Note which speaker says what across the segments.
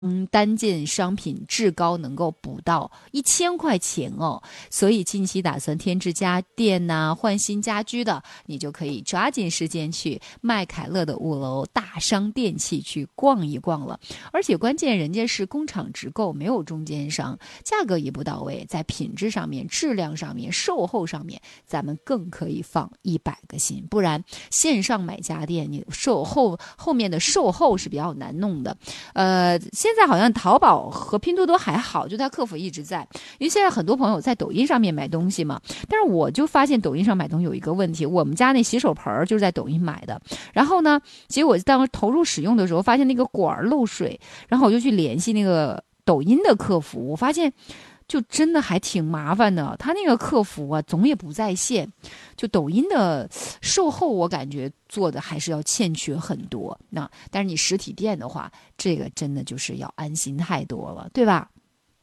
Speaker 1: 单件商品至高能够补到1000块钱哦，所以近期打算添置家电呐、换新家居的，你就可以抓紧时间去麦凯乐的5楼大商电器去逛一逛了。而且关键人家是工厂直购，没有中间商，价格一步到位，在品质上面、质量上面、售后上面，咱们更可以放100个心。不然线上买家电，你后面的售后是比较难弄的。现在好像淘宝和拼多多还好，就它客服一直在，因为现在很多朋友在抖音上面买东西嘛。但是我就发现抖音上买东西有一个问题，我们家那洗手盆就是在抖音买的，然后呢，结果当投入使用的时候，发现那个管漏水，然后我就去联系那个抖音的客服，我发现就真的还挺麻烦的，他那个客服啊总也不在线，就抖音的售后我感觉做的还是要欠缺很多。那但是你实体店的话，这个真的就是要安心太多了，对吧？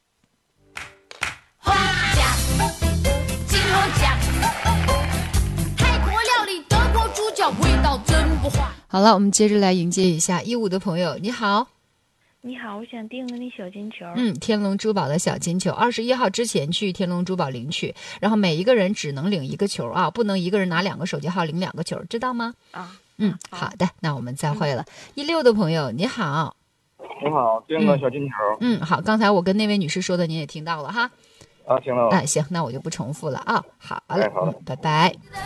Speaker 2: 红甲金龙甲，泰国料理德国猪脚味道真不坏。
Speaker 1: 好了，我们接着来迎接一下15的朋友，你好。
Speaker 3: 你好，我想订个那小金球。
Speaker 1: 天龙珠宝的小金球，21号之前去天龙珠宝领取，然后每一个人只能领1个球啊，不能一个人拿2个手机号领2个球，知道吗？好的，那我们再会了。16的朋友，你好。
Speaker 4: 你好，订个小金球。
Speaker 1: 好，刚才我跟那位女士说的，您也听到了哈。
Speaker 4: 听到了。
Speaker 1: 行，那我就不重复了啊。好了，
Speaker 4: 好了，
Speaker 1: 拜拜。